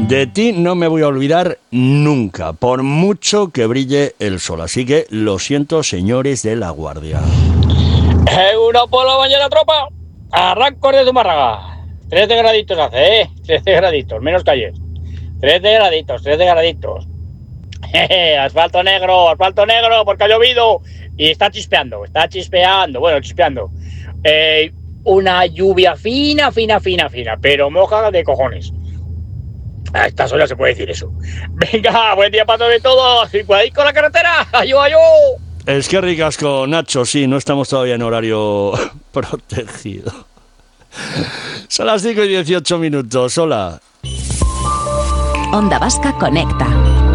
De ti no me voy a olvidar nunca, por mucho que brille el sol. Así que lo siento, señores de La Guardia. Una por la mañana, tropa. Arranco de Zumárraga. 13 graditos hace, 13 graditos, menos que ayer. 13 graditos. Asfalto negro, porque ha llovido y está chispeando. Bueno, chispeando. Una lluvia fina, pero moja de cojones. A estas horas se puede decir eso. Venga, buen día para todos. Cuidadín con la carretera. ¡Ayú! Es que ricasco, Nacho, sí, no estamos todavía en horario protegido. Son las 5:18. Hola. Onda Vasca conecta.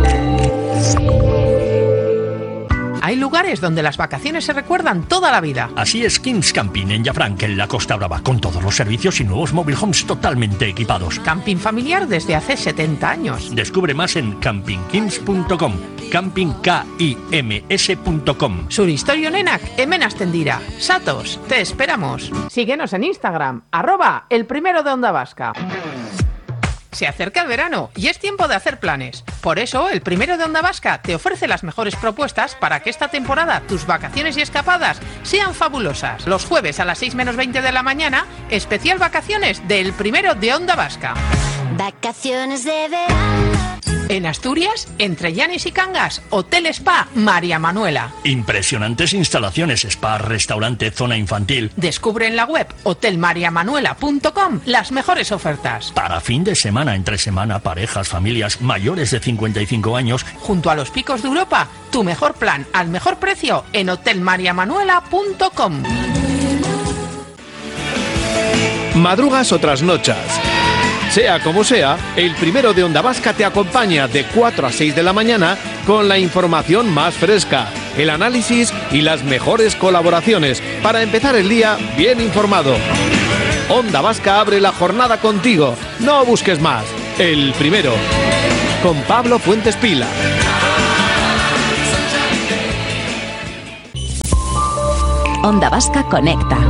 Hay lugares donde las vacaciones se recuerdan toda la vida. Así es Kings Camping en Llafranc, en la Costa Brava, con todos los servicios y nuevos mobile homes totalmente equipados. Camping familiar desde hace 70 años. Descubre más en campingkings.com, campingkims.com. Surhistorio Nenak, Emenas Tendira. Satos, te esperamos. Síguenos en Instagram, @elprimero de Onda Vasca. Se acerca el verano y es tiempo de hacer planes. Por eso, el Primero de Onda Vasca te ofrece las mejores propuestas para que esta temporada tus vacaciones y escapadas sean fabulosas. Los jueves a las 6:20 de la mañana, especial vacaciones del Primero de Onda Vasca. Vacaciones de verano. En Asturias, entre Llanes y Cangas, Hotel Spa María Manuela. Impresionantes instalaciones, spa, restaurante, zona infantil. Descubre en la web hotelmariamanuela.com las mejores ofertas. Para fin de semana, entre semana, parejas, familias mayores de 55 años. Junto a los picos de Europa, tu mejor plan al mejor precio en hotelmariamanuela.com. Madrugas o trasnochas. Sea como sea, el Primero de Onda Vasca te acompaña de 4 a 6 de la mañana con la información más fresca, el análisis y las mejores colaboraciones para empezar el día bien informado. Onda Vasca abre la jornada contigo. No busques más. El Primero. Con Pablo Fuentes Pila. Onda Vasca conecta.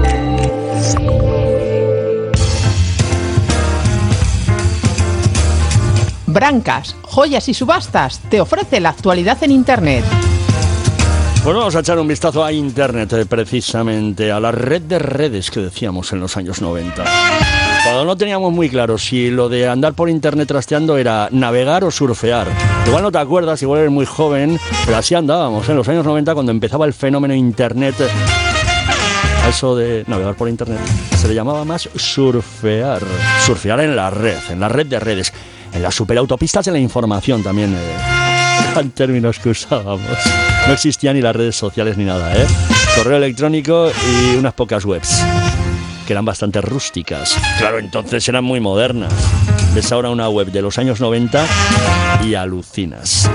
Brancas, joyas y subastas te ofrece la actualidad en Internet. Pues vamos a echar un vistazo a Internet, precisamente, a la red de redes que decíamos en los años 90. Cuando no teníamos muy claro si lo de andar por Internet trasteando era navegar o surfear. Igual no te acuerdas, igual eres muy joven, pero así andábamos en los años 90 cuando empezaba el fenómeno Internet. A eso de navegar por Internet se le llamaba más surfear. Surfear en la red de redes. En las superautopistas de la información también eran términos que usábamos. No existían ni las redes sociales ni nada, Correo electrónico y unas pocas webs, que eran bastante rústicas. Claro, entonces eran muy modernas. Ves ahora una web de los años 90 y alucinas.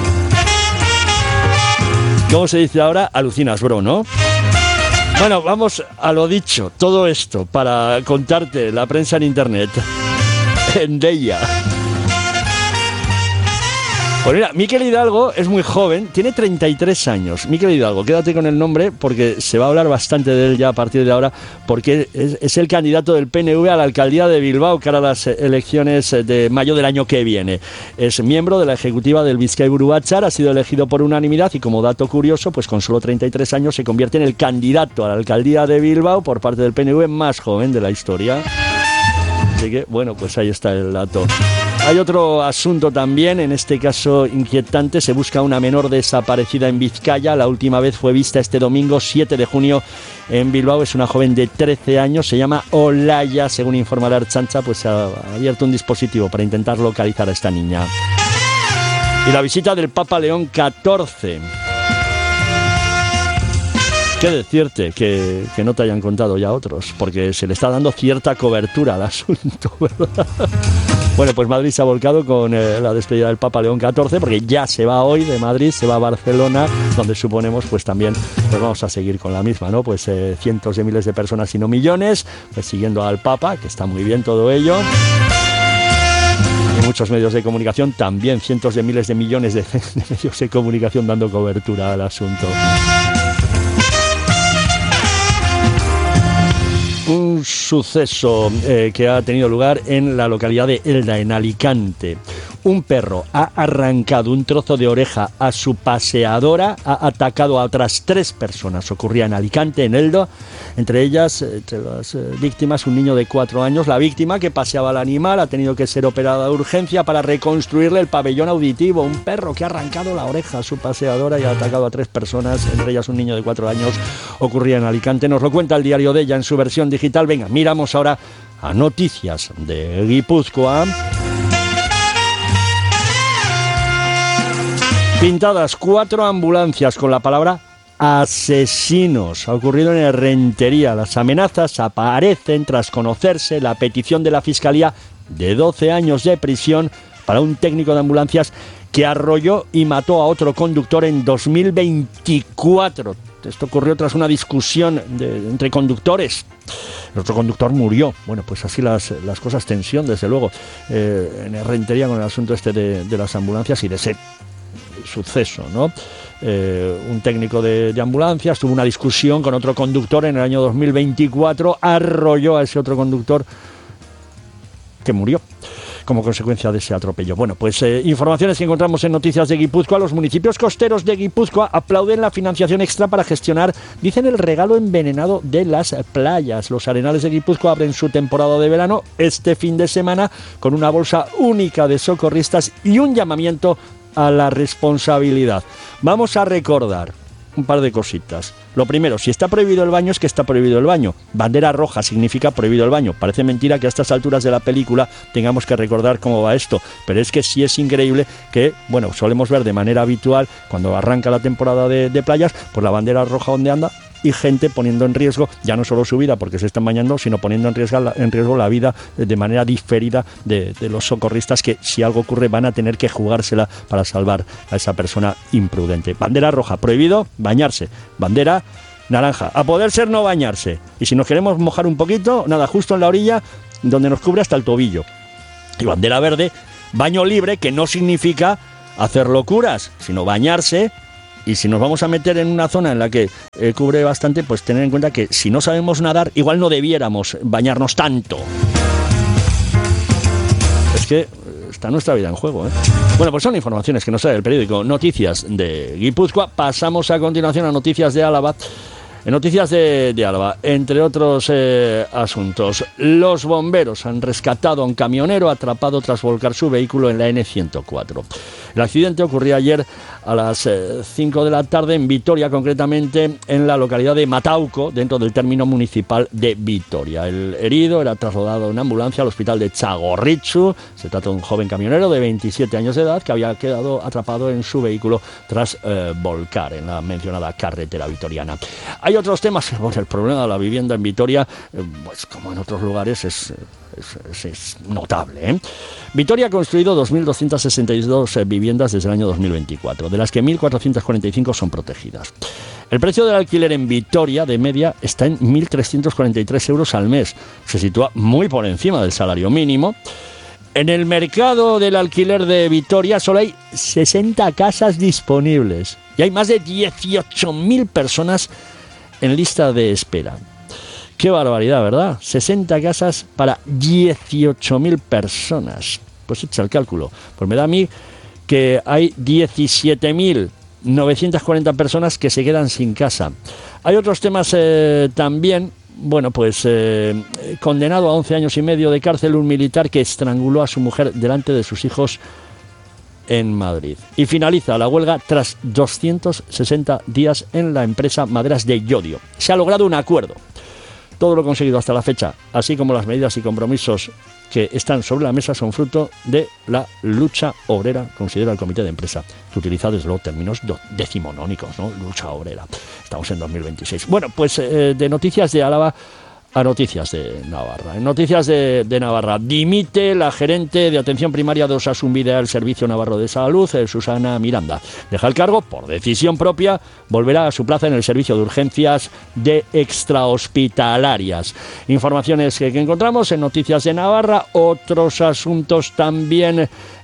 ¿Cómo se dice ahora? Alucinas, bro, ¿no? Bueno, vamos a lo dicho. Todo esto para contarte la prensa en Internet. En Deia. Pues mira, Mikel Hidalgo es muy joven, tiene 33 años. Mikel Hidalgo, quédate con el nombre porque se va a hablar bastante de él ya a partir de ahora, porque es el candidato del PNV a la alcaldía de Bilbao cara a las elecciones de mayo del año que viene. Es miembro de la ejecutiva del Bizkaiburu Batzar, ha sido elegido por unanimidad y como dato curioso, pues con solo 33 años se convierte en el candidato a la alcaldía de Bilbao por parte del PNV más joven de la historia. Así que, bueno, pues ahí está el dato. Hay otro asunto también, en este caso inquietante. Se busca una menor desaparecida en Vizcaya. La última vez fue vista este domingo 7 de junio en Bilbao. Es una joven de 13 años, se llama Olaya. Según informa la Ertzaintza, pues ha abierto un dispositivo para intentar localizar a esta niña. Y la visita del Papa León XIV. ¿Qué decirte que no te hayan contado ya otros? Porque se le está dando cierta cobertura al asunto, ¿verdad? Bueno, pues Madrid se ha volcado con la despedida del Papa León XIV, porque ya se va hoy de Madrid, se va a Barcelona, donde suponemos pues también pues vamos a seguir con la misma, ¿no? Pues cientos de miles de personas, si no millones, pues siguiendo al Papa, que está muy bien todo ello. Y muchos medios de comunicación, también cientos de miles de millones de medios de comunicación dando cobertura al asunto. Un un suceso que ha tenido lugar en la localidad de Elda, en Alicante. Un perro ha arrancado un trozo de oreja a su paseadora, ha atacado a otras 3 personas. Ocurría en Alicante, en Elda, entre ellas, entre las víctimas, un niño de 4 años. La víctima, que paseaba al animal, ha tenido que ser operada de urgencia para reconstruirle el pabellón auditivo. Un perro que ha arrancado la oreja a su paseadora y ha atacado a 3 personas, entre ellas un niño de 4 años. Ocurría en Alicante. Nos lo cuenta el diario de ella en su versión digital. Venga, miramos ahora a noticias de Guipúzcoa. Pintadas 4 ambulancias con la palabra asesinos. Ha ocurrido en Errentería. Las amenazas aparecen tras conocerse la petición de la Fiscalía de 12 años de prisión para un técnico de ambulancias que arrolló y mató a otro conductor en 2024. Esto ocurrió tras una discusión entre conductores. El otro conductor murió. Bueno, pues así las cosas, tensión, desde luego, en Errentería con el asunto este de las ambulancias y de ese suceso, ¿no? Un técnico de ambulancias tuvo una discusión con otro conductor en el año 2024, arrolló a ese otro conductor que murió como consecuencia de ese atropello. Bueno, pues informaciones que encontramos en Noticias de Guipúzcoa. Los municipios costeros de Guipúzcoa aplauden la financiación extra para gestionar, dicen, el regalo envenenado de las playas. Los Arenales de Guipúzcoa abren su temporada de verano este fin de semana con una bolsa única de socorristas y un llamamiento a la responsabilidad. Vamos a recordar un par de cositas. Lo primero, si está prohibido el baño, es que está prohibido el baño. Bandera roja significa prohibido el baño. Parece mentira que a estas alturas de la película tengamos que recordar cómo va esto, pero es que sí es increíble que, bueno, solemos ver de manera habitual, cuando arranca la temporada de playas, pues la bandera roja donde anda, y gente poniendo en riesgo ya no solo su vida porque se están bañando, sino poniendo en riesgo la vida de manera diferida de los socorristas, que si algo ocurre van a tener que jugársela para salvar a esa persona imprudente. Bandera roja, prohibido bañarse. Bandera naranja, a poder ser no bañarse. Y si nos queremos mojar un poquito, nada, justo en la orilla donde nos cubre hasta el tobillo. Y bandera verde, baño libre, que no significa hacer locuras, sino bañarse. Y si nos vamos a meter en una zona en la que cubre bastante, pues tener en cuenta que si no sabemos nadar, igual no debiéramos bañarnos tanto. Es que está nuestra vida en juego, ¿eh? Bueno, pues son informaciones que nos trae el periódico Noticias de Guipúzcoa. Pasamos a continuación a Noticias de Álava. En Noticias de Álava, entre otros asuntos, los bomberos han rescatado a un camionero atrapado tras volcar su vehículo en la N104. El accidente ocurrió ayer a las 5 de la tarde en Vitoria, concretamente en la localidad de Matauco, dentro del término municipal de Vitoria. El herido era trasladado en ambulancia al hospital de Txagorritxu. Se trata de un joven camionero de 27 años de edad que había quedado atrapado en su vehículo tras volcar en la mencionada carretera vitoriana. Hay otros temas. Bueno, el problema de la vivienda en Vitoria, pues como en otros lugares, es notable, ¿eh? Vitoria ha construido 2.262 viviendas desde el año 2024, de las que 1.445 son protegidas. El precio del alquiler en Vitoria, de media, está en 1.343 euros al mes. Se sitúa muy por encima del salario mínimo. En el mercado del alquiler de Vitoria solo hay 60 casas disponibles y hay más de 18.000 personas en lista de espera. Qué barbaridad, ¿verdad? 60 casas para 18.000 personas. Pues echa el cálculo. Pues me da a mí que hay 17.940 personas que se quedan sin casa. Hay otros temas también. Bueno, pues condenado a 11 años y medio de cárcel un militar que estranguló a su mujer delante de sus hijos en Madrid. Y finaliza la huelga tras 260 días en la empresa Maderas de Llodio. Se ha logrado un acuerdo. Todo lo conseguido hasta la fecha, así como las medidas y compromisos que están sobre la mesa, son fruto de la lucha obrera, considera el comité de empresa, que utiliza desde luego términos decimonónicos, ¿no? Lucha obrera. Estamos en 2026. Bueno, pues de Noticias de Álava a Noticias de Navarra. En Noticias de Navarra, dimite la gerente de atención primaria de Osasun Bidea, el Servicio Navarro de Salud, Susana Miranda. Deja el cargo por decisión propia, volverá a su plaza en el servicio de urgencias de extrahospitalarias. Informaciones que encontramos en Noticias de Navarra, otros asuntos también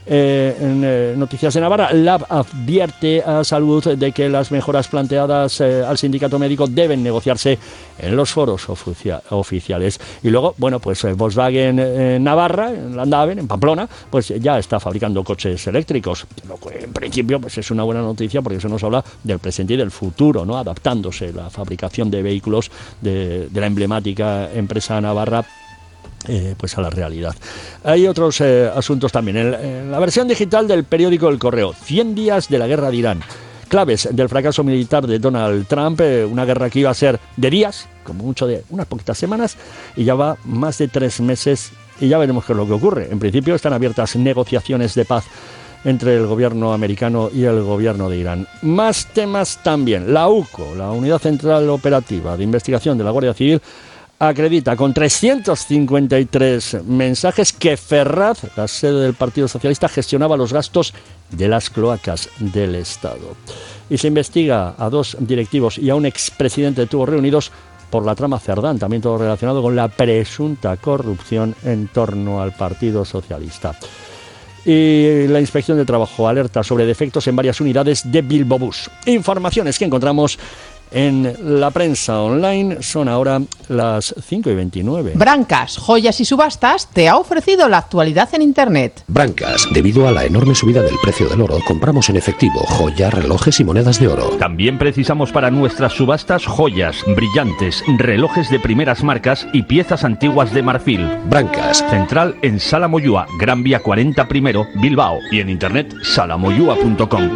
En Noticias de Navarra, LAB advierte a Salud de que las mejoras planteadas al sindicato médico deben negociarse en los foros oficiales. Y luego, bueno, pues Volkswagen en Navarra, en Landaven, en Pamplona, pues ya está fabricando coches eléctricos, lo que en principio pues es una buena noticia, porque eso nos habla del presente y del futuro, ¿no? Adaptándose la fabricación de vehículos de la emblemática empresa navarra pues a la realidad. Hay otros asuntos también. En la versión digital del periódico El Correo, 100 días de la guerra de Irán. Claves del fracaso militar de Donald Trump, una guerra que iba a ser de días, como mucho de unas poquitas semanas, y ya va más de 3 meses, y ya veremos qué es lo que ocurre. En principio están abiertas negociaciones de paz entre el gobierno americano y el gobierno de Irán. Más temas también. La UCO, la Unidad Central Operativa de Investigación de la Guardia Civil, acredita con 353 mensajes que Ferraz, la sede del Partido Socialista, gestionaba los gastos de las cloacas del Estado. Y se investiga a 2 directivos y a un expresidente de Tubos Reunidos por la trama Cerdán, también todo relacionado con la presunta corrupción en torno al Partido Socialista. Y la Inspección de Trabajo alerta sobre defectos en varias unidades de Bilbao Bus. Informaciones que encontramos en la prensa online. Son ahora las 5:29. Brancas, Joyas y Subastas te ha ofrecido la actualidad en Internet. Brancas, debido a la enorme subida del precio del oro, compramos en efectivo joyas, relojes y monedas de oro. También precisamos para nuestras subastas joyas, brillantes, relojes de primeras marcas y piezas antiguas de marfil. Brancas. Central en Sala Moyúa, Gran Vía 40 primero, Bilbao. Y en internet salamoyua.com.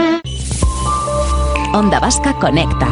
Onda Vasca Conecta.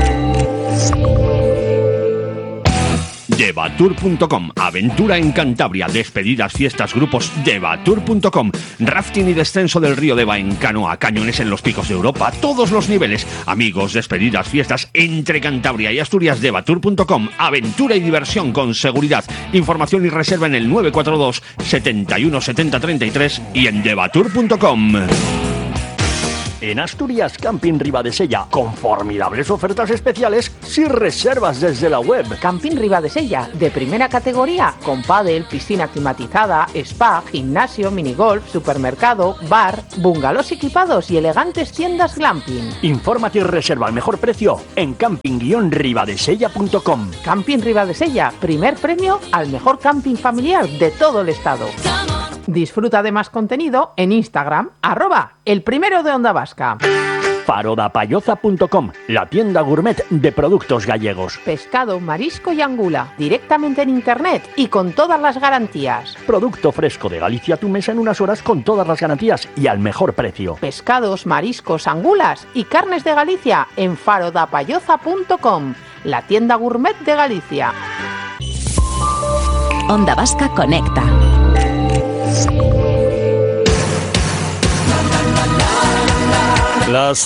Devatur.com, aventura en Cantabria, despedidas, fiestas, grupos. Devatur.com, rafting y descenso del río Deva en canoa, cañones en los picos de Europa, todos los niveles. Amigos, despedidas, fiestas entre Cantabria y Asturias. Devatur.com, aventura y diversión con seguridad. Información y reserva en el 942 71 70 33 y en Devatur.com. En Asturias, Camping Ribadesella, con formidables ofertas especiales si reservas desde la web. Camping Ribadesella, de primera categoría, con pádel, piscina climatizada, spa, gimnasio, minigolf, supermercado, bar, bungalows equipados y elegantes tiendas glamping. Infórmate y reserva al mejor precio en camping-ribadesella.com. Camping Ribadesella, primer premio al mejor camping familiar de todo el estado. Disfruta de más contenido en Instagram, @elprimero de Onda Vasca. Farodapayoza.com, la tienda gourmet de productos gallegos. Pescado, marisco y angula, directamente en internet y con todas las garantías. Producto fresco de Galicia a tu mesa en unas horas con todas las garantías y al mejor precio. Pescados, mariscos, angulas y carnes de Galicia en farodapayoza.com, la tienda gourmet de Galicia. Onda Vasca Conecta. Las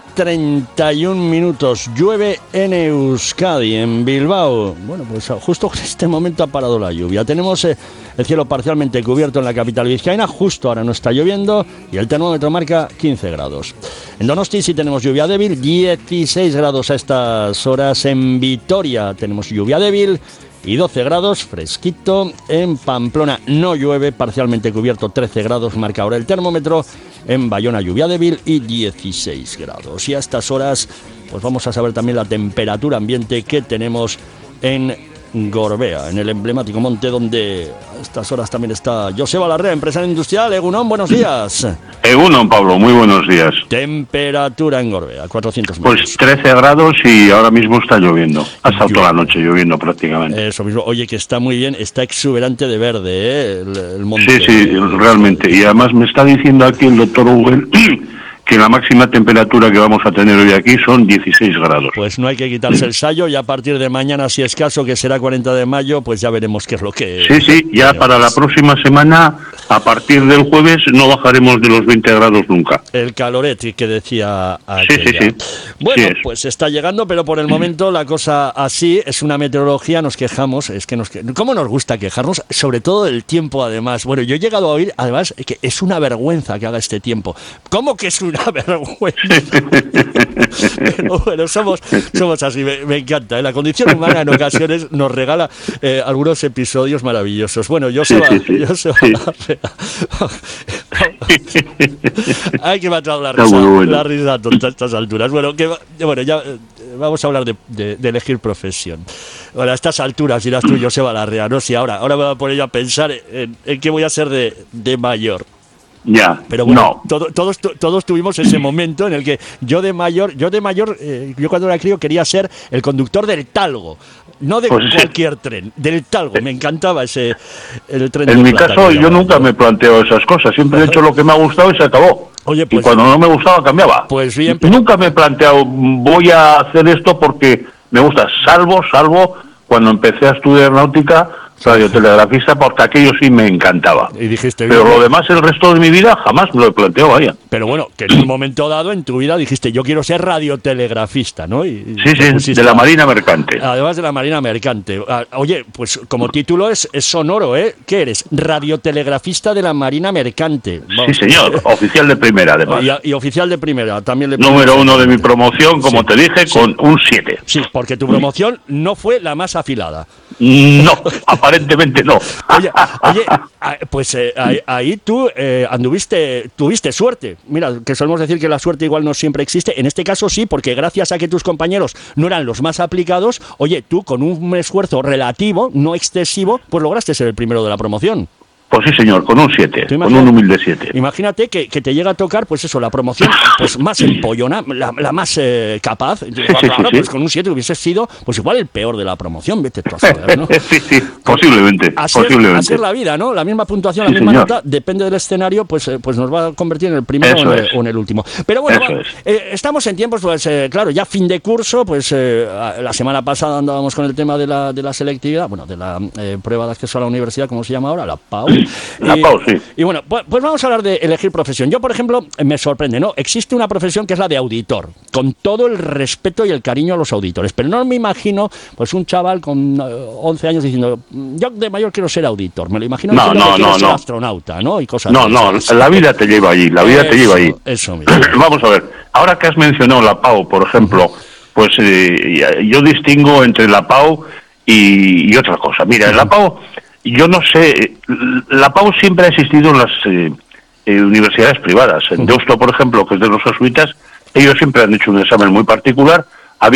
5:31. Llueve en Euskadi, en Bilbao. Bueno, pues justo en este momento ha parado la lluvia. Tenemos el cielo parcialmente cubierto en la capital vizcaína. Justo ahora no está lloviendo y el termómetro marca 15 grados. En Donosti sí tenemos lluvia débil, 16 grados a estas horas. En Vitoria tenemos lluvia débil y 12 grados, fresquito. En Pamplona no llueve, parcialmente cubierto, 13 grados marca ahora el termómetro. En Bayona lluvia débil y 16 grados. Y a estas horas pues vamos a saber también la temperatura ambiente que tenemos en Gorbea, en el emblemático monte donde a estas horas también está Joseba Larrea, empresario industrial. Egunon, buenos días. Egunon, Pablo, muy buenos días. Temperatura en Gorbea, 400 metros. Pues 13 grados y ahora mismo está lloviendo. Ha estado toda la noche lloviendo prácticamente. Eso mismo. Oye, que está muy bien, está exuberante de verde, el monte. Sí, realmente. Y además me está diciendo aquí el doctor Google que la máxima temperatura que vamos a tener hoy aquí son 16 grados. Pues no hay que quitarse el sayo y a partir de mañana, si es caso, que será 40 de mayo, pues ya veremos qué es lo que... Sí, ya para la próxima semana, a partir del jueves, no bajaremos de los 20 grados nunca. El calorete que decía aquella. Sí. Bueno, sí pues está llegando, pero por el momento la cosa así, es una meteorología, nos quejamos, ¿cómo nos gusta quejarnos? Sobre todo del tiempo, además. Bueno, yo he llegado a oír, además, que es una vergüenza que haga este tiempo. ¿Cómo que es una vergüenza? Pero bueno, somos así, me encanta. La condición humana en ocasiones nos regala algunos episodios maravillosos. Bueno, Ay, que me ha traído la Está risa, muy bueno. la risa tonta a estas alturas. Bueno, ya vamos a hablar de elegir profesión. Bueno, a estas alturas dirás tú, Joseba Larrea, no, si ahora me voy a poner yo a pensar en qué voy a ser de mayor. Ya, Pero bueno, todos tuvimos ese momento en el que yo de mayor, yo cuando era crío quería ser el conductor del Talgo, no de cualquier tren, del Talgo. Me encantaba el tren. En mi caso, yo nunca me planteo esas cosas. Siempre he hecho lo que me ha gustado y se acabó. Oye, pues, y cuando no me gustaba, cambiaba. Pues bien, nunca me he planteado, voy a hacer esto porque me gusta, salvo cuando empecé a estudiar náutica, radiotelegrafista, porque aquello sí me encantaba. Y dijiste, pero lo demás, el resto de mi vida, jamás me lo he planteado, vaya. Pero bueno, que en un momento dado en tu vida dijiste, yo quiero ser radiotelegrafista, ¿no? Sí, de la Marina Mercante. Además de la Marina Mercante. Oye, pues como título es sonoro, ¿eh? ¿Qué eres? Radiotelegrafista de la Marina Mercante. Sí, señor, oficial de primera, además. Y oficial de primera, también le Número 1 de mi promoción, como te dije, con un 7. Sí, porque tu promoción no fue la más afilada. No, aparentemente no. Oye, pues ahí tú tuviste suerte. Mira, que solemos decir que la suerte igual no siempre existe. En este caso sí, porque gracias a que tus compañeros no eran los más aplicados, oye, tú con un esfuerzo relativo, no excesivo, pues lograste ser el primero de la promoción. Pues sí, señor, con un 7, con un humilde 7. Imagínate que te llega a tocar, pues eso, la promoción pues más empollona, la más capaz. Claro, pues con un 7 hubiese sido, pues igual el peor de la promoción, vete tú a saber, ¿no? Sí, posiblemente. Así es la vida, ¿no? La misma puntuación, la misma nota, depende del escenario, pues nos va a convertir en el primero o en el último. Pero bueno, estamos en tiempos, pues claro, ya fin de curso, pues la semana pasada andábamos con el tema de la selectividad, bueno, de la prueba de acceso a la universidad, ¿cómo se llama ahora? La PAU. Sí. Y bueno, pues vamos a hablar de elegir profesión. Yo, por ejemplo, me sorprende, ¿no? Existe una profesión que es la de auditor, con todo el respeto y el cariño a los auditores, pero no me imagino pues un chaval con 11 años diciendo, yo de mayor quiero ser auditor, me lo imagino quiero ser astronauta, ¿no? Y cosas así. La vida te lleva allí, Eso mismo. Vamos a ver, ahora que has mencionado la PAU, por ejemplo, pues yo distingo entre la PAU y otra cosa. Mira, la PAU, yo no sé, la PAU siempre ha existido en las universidades privadas. En Deusto, por ejemplo, que es de los jesuitas, ellos siempre han hecho un examen muy particular a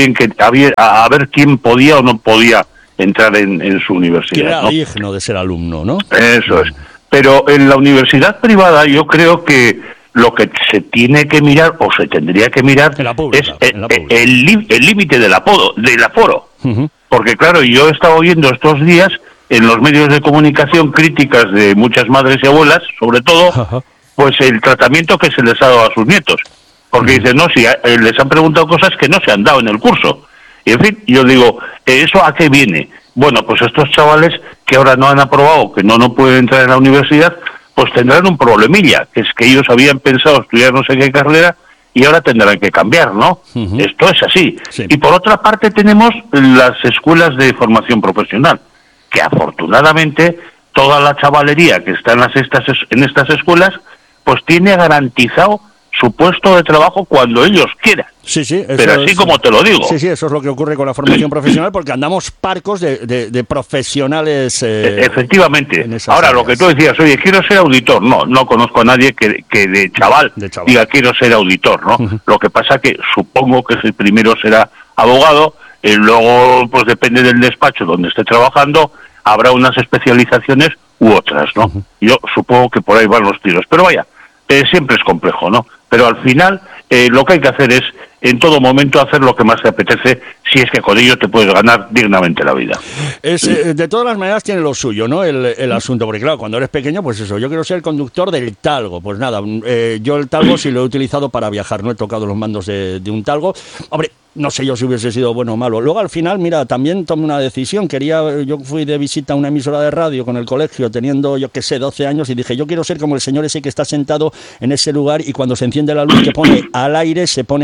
ver quién podía o no podía entrar en su universidad. Que era digno de ser alumno, ¿no? Eso es. Pero en la universidad privada yo creo que lo que se tiene que mirar o se tendría que mirar es el límite del aforo. Porque claro, yo he estado viendo estos días en los medios de comunicación críticas de muchas madres y abuelas, sobre todo, pues el tratamiento que se les ha dado a sus nietos. Porque dicen, no, si les han preguntado cosas que no se han dado en el curso. Y en fin, yo digo, ¿eso a qué viene? Bueno, pues estos chavales que ahora no han aprobado, que no pueden entrar en la universidad, pues tendrán un problemilla, que es que ellos habían pensado estudiar no sé qué carrera y ahora tendrán que cambiar, ¿no? Esto es así. Sí. Y por otra parte tenemos las escuelas de formación profesional, que afortunadamente toda la chavalería que está en estas escuelas, pues tiene garantizado su puesto de trabajo cuando ellos quieran. Sí, pero así como te lo digo. Sí, eso es lo que ocurre con la formación profesional, porque andamos parcos de profesionales. Efectivamente. Ahora, áreas. Lo que tú decías, oye, quiero ser auditor. No conozco a nadie que de chaval diga quiero ser auditor, ¿no? Lo que pasa que supongo que el primero será abogado, luego pues depende del despacho donde esté trabajando, habrá unas especializaciones u otras, ¿no? Yo supongo que por ahí van los tiros. Pero vaya, siempre es complejo, ¿no? Pero al final lo que hay que hacer es en todo momento hacer lo que más te apetece, si es que con ello te puedes ganar dignamente la vida. De todas las maneras tiene lo suyo, ¿no? El asunto, porque claro, cuando eres pequeño, pues eso, yo quiero ser el conductor del Talgo. Pues nada, yo el Talgo sí lo he utilizado para viajar, no he tocado los mandos de un Talgo. Hombre, no sé yo si hubiese sido bueno o malo. Luego al final, mira, también tomé una decisión. Yo fui de visita a una emisora de radio con el colegio, teniendo, 12 años, y dije, yo quiero ser como el señor ese que está sentado en ese lugar y cuando se enciende la luz que pone al aire, se pone a hablar de una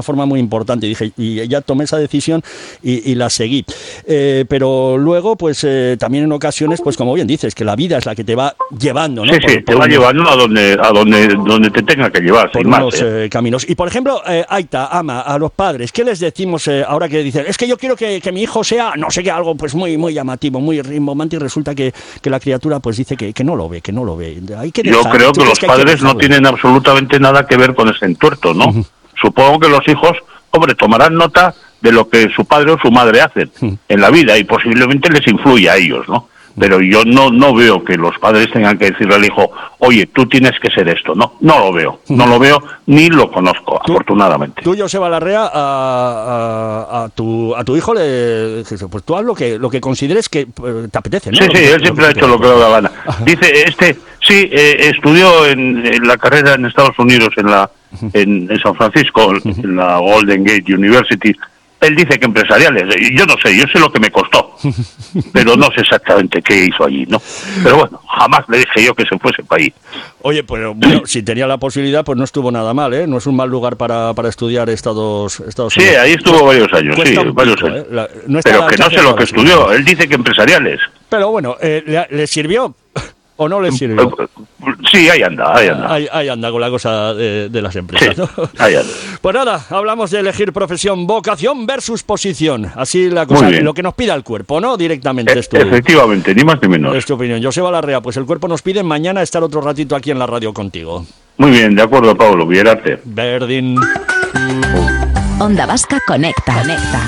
forma muy importante. Y ya tomé esa decisión y la seguí. Pero luego, pues también en ocasiones, pues como bien dices, que la vida es la que te va llevando, ¿no? Sí, te va llevando a donde te tenga que llevar, por sin más, unos caminos. Y por ejemplo, Aita, Ama, a los padres, ¿qué les decimos ahora que dicen, es que yo quiero que mi hijo sea, no sé qué, algo pues muy, muy llamativo, muy rimbombante, y resulta que la criatura pues dice que no lo ve, Hay que yo creo que los padres no tienen absolutamente nada que ver con ese entuerto, ¿no? Supongo que los hijos, hombre, tomarán nota de lo que su padre o su madre hacen en la vida y posiblemente les influye a ellos, ¿no? Pero yo no veo que los padres tengan que decirle al hijo, oye, tú tienes que ser esto. No lo veo, ni lo conozco, afortunadamente. Tú, Joseba Larrea, a tu hijo le dices, pues tú haz lo que consideres que te apetece, ¿no? Sí, él siempre ha hecho lo que le da la gana. Dice, estudió en la carrera en Estados Unidos, en San Francisco, en la Golden Gate University. Él dice que empresariales, yo no sé, yo sé lo que me costó, pero no sé exactamente qué hizo allí, ¿no? Pero bueno, jamás le dije yo que se fuese para ahí. Oye, pues bueno, si tenía la posibilidad, pues no estuvo nada mal, ¿eh? No es un mal lugar para estudiar Estados Unidos. Sí, ahí estuvo varios años, varios años. Pero que no sé lo que estudió, él dice que empresariales. Pero bueno, ¿le sirvió? ¿O no le sirvió? Sí, ahí anda. Ahí anda con la cosa de las empresas, sí, ¿no? Ahí anda. Pues nada, hablamos de elegir profesión, vocación versus posición. Así la cosa, lo que nos pida el cuerpo, ¿no? Directamente. Efectivamente, ni más ni menos. Es tu opinión. Joseba Larrea, pues el cuerpo nos pide mañana estar otro ratito aquí en la radio contigo. Muy bien, de acuerdo, Pablo. Vierarte. Verdín. Onda Vasca Conecta.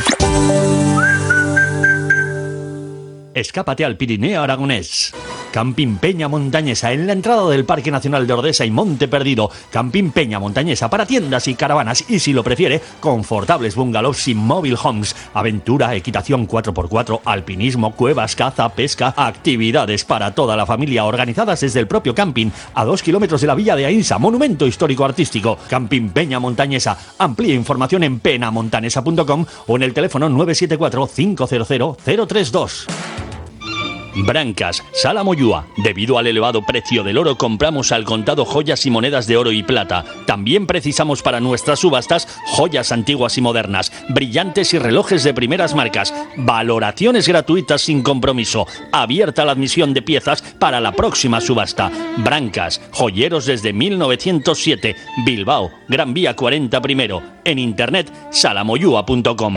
Escápate al Pirineo aragonés. Camping Peña Montañesa, en la entrada del Parque Nacional de Ordesa y Monte Perdido. Camping Peña Montañesa para tiendas y caravanas y, si lo prefiere, confortables bungalows y mobile homes. Aventura, equitación 4x4, alpinismo, cuevas, caza, pesca, actividades para toda la familia organizadas desde el propio camping, a 2 kilómetros de la villa de Ainsa, monumento histórico artístico. Camping Peña Montañesa. Amplía información en penamontanesa.com o en el teléfono 974 500 032. Brancas, Sala Moyúa. Debido al elevado precio del oro, compramos al contado joyas y monedas de oro y plata. También precisamos para nuestras subastas joyas antiguas y modernas, brillantes y relojes de primeras marcas. Valoraciones gratuitas sin compromiso. Abierta la admisión de piezas para la próxima subasta. Brancas, joyeros desde 1907. Bilbao, Gran Vía 40 primero. En internet, salamoyúa.com.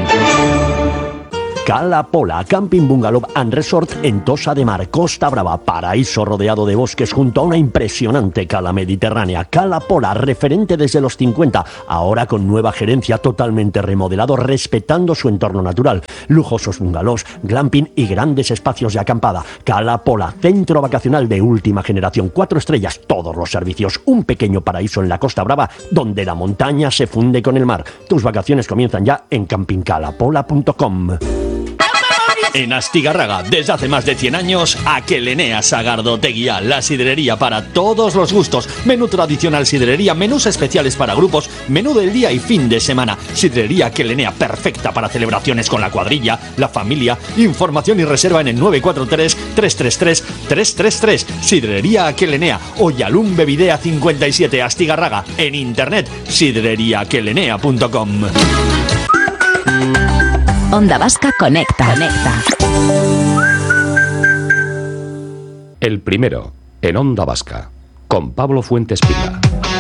Cala Pola, Camping Bungalow and Resort en Tossa de Mar, Costa Brava, paraíso rodeado de bosques junto a una impresionante cala mediterránea. Cala Pola, referente desde los 50, ahora con nueva gerencia, totalmente remodelado, respetando su entorno natural. Lujosos bungalows, glamping y grandes espacios de acampada. Cala Pola, centro vacacional de última generación, 4 estrellas, todos los servicios, un pequeño paraíso en la Costa Brava, donde la montaña se funde con el mar. Tus vacaciones comienzan ya en campingcalapola.com. En Astigarraga, desde hace más de 100 años, Aquelenea Sagardoteguía, la sidrería para todos los gustos. Menú tradicional sidrería, menús especiales para grupos, menú del día y fin de semana. Sidrería Aquelenea, perfecta para celebraciones con la cuadrilla, la familia. Información y reserva en el 943-333-333. Sidrería Aquelenea, Oyalum Bevidea 57, Astigarraga. En internet, sidreriaaquelenea.com. Onda Vasca Conecta. El primero, en Onda Vasca, con Pablo Fuentes Pila.